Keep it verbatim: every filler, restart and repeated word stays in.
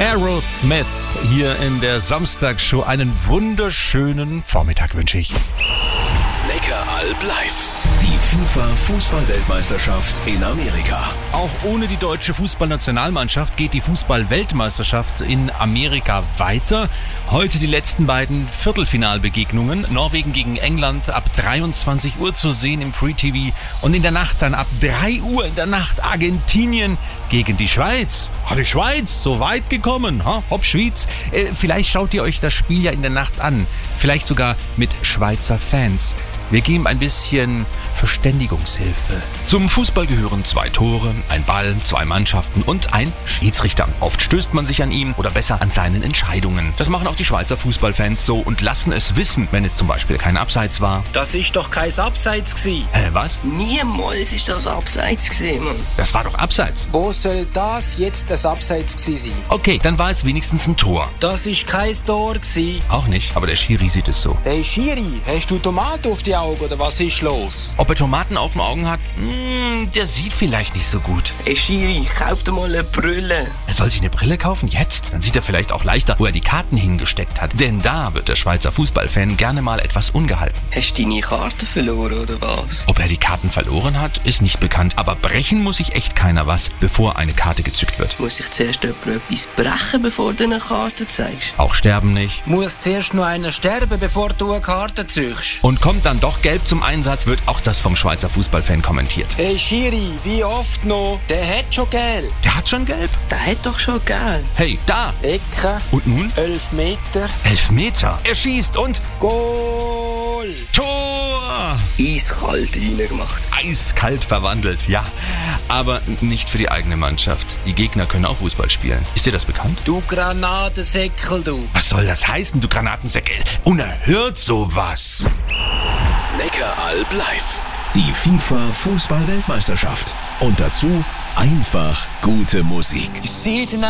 Aerosmith hier in der Samstagshow. Einen wunderschönen Vormittag wünsche ich. Neckaralb live. Die FIFA-Fußball-Weltmeisterschaft in Amerika. Auch ohne die deutsche Fußballnationalmannschaft geht die Fußball-Weltmeisterschaft in Amerika weiter. Heute die letzten beiden Viertelfinalbegegnungen. Norwegen gegen England ab dreiundzwanzig Uhr zu sehen im Free T V. Und in der Nacht dann ab drei Uhr in der Nacht Argentinien gegen die Schweiz. Ah, die Schweiz, so weit gekommen. Ha? Hopp, Schweiz. Äh, vielleicht schaut ihr euch das Spiel ja in der Nacht an. Vielleicht sogar mit Schweizer Fans. Wir geben ein bisschen Verständigungshilfe. Zum Fußball gehören zwei Tore, ein Ball, zwei Mannschaften und ein Schiedsrichter. Oft stößt man sich an ihm oder besser an seinen Entscheidungen. Das machen auch die Schweizer Fußballfans so und lassen es wissen, wenn es zum Beispiel kein Abseits war. Das ist doch kein Abseits gsi. Hä, was? Niemals ist das Abseits gsi, Mann. Das war doch Abseits. Wo soll das jetzt das Abseits gsi sein? Okay, dann war es wenigstens ein Tor. Das ist kein Tor gsi. Auch nicht, aber der Schiri sieht es so. Hey Schiri, hast du Tomaten auf die Augen oder was ist los? Ob er Tomaten auf den Augen hat? Hm, der sieht vielleicht nicht so gut. Hey Schiri, kauf dir mal eine Brille. Er soll sich eine Brille kaufen? Jetzt? Dann sieht er vielleicht auch leichter, wo er die Karten hingesteckt hat. Denn da wird der Schweizer Fußballfan gerne mal etwas ungehalten. Hast du deine Karte verloren oder was? Ob er die Karten verloren hat, ist nicht bekannt. Aber brechen muss sich echt keiner was, bevor eine Karte gezückt wird. Muss ich zuerst jemand etwas brechen, bevor du eine Karte zeigst? Auch sterben nicht. Muss zuerst noch einer sterben, bevor du eine Karte züchst? Und kommt dann doch gelb zum Einsatz, wird auch das vom Schweizer Fußballfan kommentiert. Hey Schiri, wie oft noch? Der hat schon gelb. Der hat schon gelb? Der hat doch schon gelb. Hey, da! Ecke. Und nun? Elf Meter. Elf Meter. Er schießt und... Goal! Tor! Eiskalt reingemacht. Eiskalt verwandelt, ja. Aber nicht für die eigene Mannschaft. Die Gegner können auch Fußball spielen. Ist dir das bekannt? Du Granatensäckel, du. Was soll das heißen, du Granatensäckel? Unerhört sowas. Neckaralb live. Die FIFA-Fußball-Weltmeisterschaft. Und dazu einfach gute Musik.